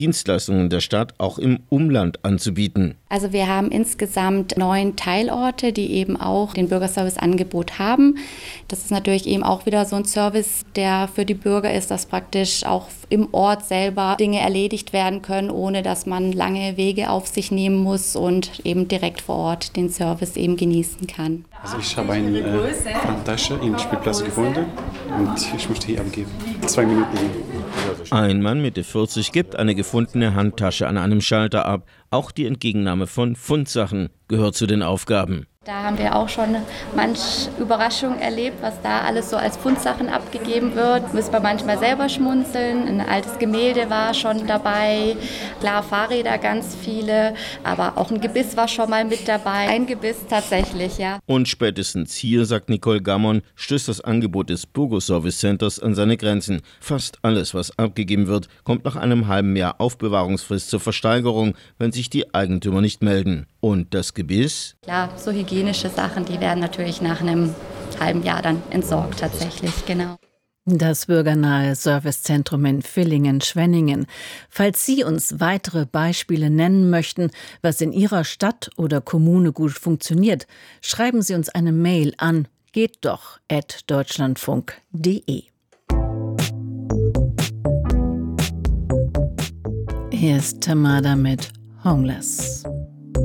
Dienstleistungen der Stadt auch im Umland anzubieten. Also wir haben insgesamt 9 Teilorte, die eben auch den Bürgerservice-Angebot haben. Das ist natürlich eben auch wieder so ein Service, der für die Bürger ist, dass praktisch auch im Ort selber Dinge erledigt werden können, ohne dass man lange Wege auf sich nehmen muss und eben direkt vor Ort den Service eben genießen kann. Also ich habe eine Handtasche im Spielplatz gefunden und ich möchte hier abgeben. 2 Minuten. Ein Mann Mitte 40 gibt eine gefundene Handtasche an einem Schalter ab. Auch die Entgegennahme von Fundsachen gehört zu den Aufgaben. Da haben wir auch schon manch Überraschung erlebt, was da alles so als Fundsachen abgegeben wird. Müssen wir manchmal selber schmunzeln. Ein altes Gemälde war schon dabei. Klar, Fahrräder ganz viele, aber auch ein Gebiss war schon mal mit dabei. Ein Gebiss tatsächlich, ja. Und spätestens hier, sagt Nicole Gammon, stößt das Angebot des Bürgerservice Centers an seine Grenzen. Fast alles, was abgegeben wird, kommt nach einem halben Jahr Aufbewahrungsfrist zur Versteigerung, wenn sich die Eigentümer nicht melden. Und das Gebiss? Klar, so hygienische Sachen, die werden natürlich nach einem halben Jahr dann entsorgt tatsächlich, genau. Das bürgernahe Servicezentrum in Villingen-Schwenningen. Falls Sie uns weitere Beispiele nennen möchten, was in Ihrer Stadt oder Kommune gut funktioniert, schreiben Sie uns eine Mail an gehtdoch@deutschlandfunk.de. Hier ist Tamada mit Homeless.